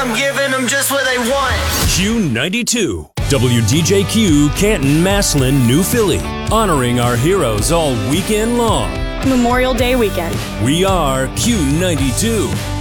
I'm giving them just what they want. Q92, WDJQ, Canton, Massillon, New Philly. Honoring our heroes all weekend long. Memorial Day weekend. We are Q92.